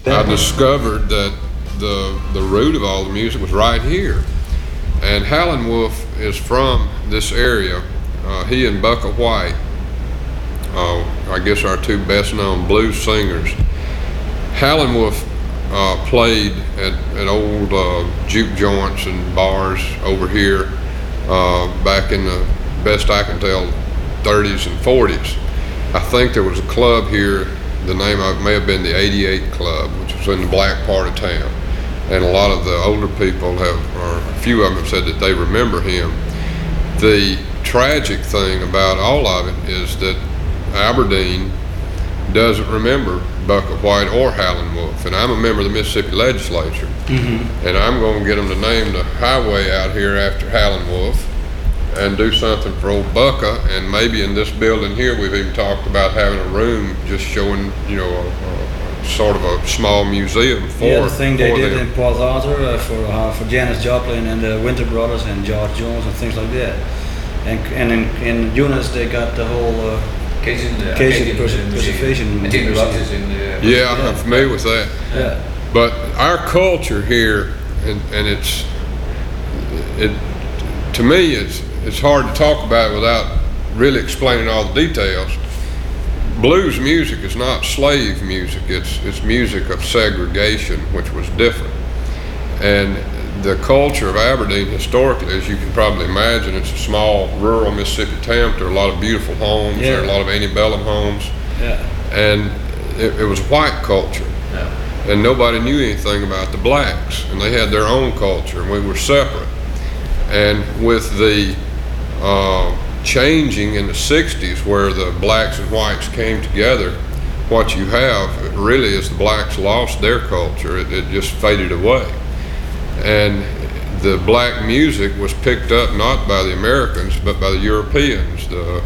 I discovered that the root of all the music was right here. And Howlin' Wolf is from this area. He and Bukka White, I guess our two best known blues singers. Howlin' Wolf played at old juke joints and bars over here back in the, best I can tell, 30s and 40s. I think there was a club here, the name of it may have been the 88 Club, which was in the black part of town. And a lot of the older people have, or a few of them have said that they remember him. The tragic thing about all of it is that Aberdeen doesn't remember Bukka White or Howlin' Wolf. And I'm a member of the Mississippi Legislature. And I'm going to get them to name the highway out here after Howlin' Wolf and do something for old Bukka. And maybe in this building here, we've even talked about having a room just showing, you know, sort of a small museum for the thing they did them. in Port Arthur for Janis Joplin and the Winter Brothers and George Jones and things like that. And in Eunice they got the whole Cajun preservation. Yeah, I'm familiar with that. Yeah. But our culture here, and to me, it's hard to talk about it without really explaining all the details. Blues music is not slave music. It's music of segregation, which was different. And the culture of Aberdeen historically, as you can probably imagine, it's a small rural Mississippi town. There are a lot of beautiful homes. There are a lot of antebellum homes. Yeah. And it was white culture. Yeah. And nobody knew anything about the blacks. And they had their own culture, and we were separate. And with the changing in the 60s where the blacks and whites came together, what you have really is the blacks lost their culture. It just faded away. And the black music was picked up not by the Americans but by the Europeans, the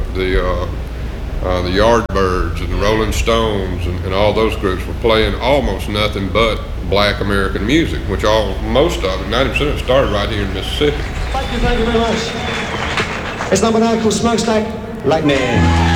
Yardbirds and the Rolling Stones and all those groups were playing almost nothing but black American music, which most of it, 90% of it, started right here in Mississippi. Thank you very much. It's number 9 called Smokestack Lightning.